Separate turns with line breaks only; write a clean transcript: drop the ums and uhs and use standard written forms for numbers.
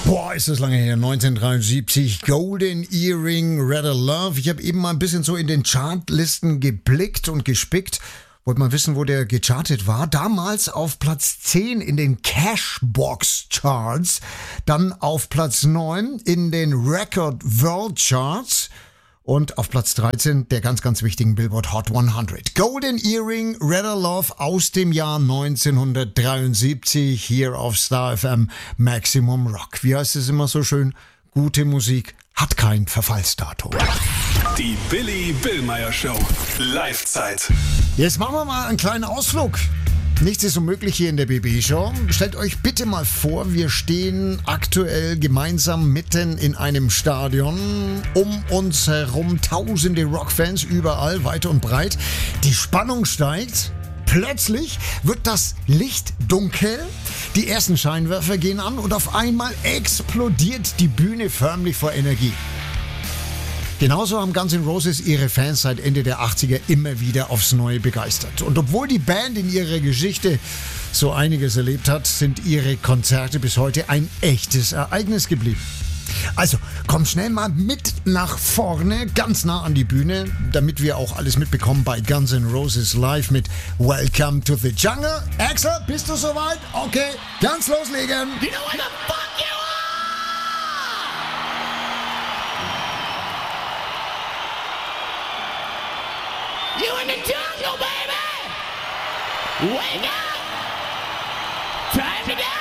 Boah, ist das lange her. 1973, Golden Earring, Redder Love. Ich habe eben mal ein bisschen so in den Chartlisten geblickt und gespickt. Wollt mal wissen, wo der gechartet war? Damals auf Platz 10 in den Cashbox Charts, dann auf Platz 9 in den Record World Charts und auf Platz 13 der ganz, ganz wichtigen Billboard Hot 100. Golden Earring, Redder Love aus dem Jahr 1973 hier auf Star FM Maximum Rock. Wie heißt es immer so schön? Gute Musik hat kein Verfallsdatum.
Die Billy Billmeyer Show. Live-Zeit.
Jetzt machen wir mal einen kleinen Ausflug. Nichts ist unmöglich hier in der BB-Show. Stellt euch bitte mal vor, wir stehen aktuell gemeinsam mitten in einem Stadion. Um uns herum tausende Rockfans überall, weit und breit. Die Spannung steigt. Plötzlich wird das Licht dunkel, die ersten Scheinwerfer gehen an und auf einmal explodiert die Bühne förmlich vor Energie. Genauso haben Guns N' Roses ihre Fans seit Ende der 80er immer wieder aufs Neue begeistert. Und obwohl die Band in ihrer Geschichte so einiges erlebt hat, sind ihre Konzerte bis heute ein echtes Ereignis geblieben. Also, komm schnell mal mit nach vorne, ganz nah an die Bühne, damit wir auch alles mitbekommen bei Guns N' Roses live mit Welcome to the Jungle. Axel, bist du soweit? Okay, ganz loslegen.
You know where the fuck you are? You in the jungle, baby! Wake up!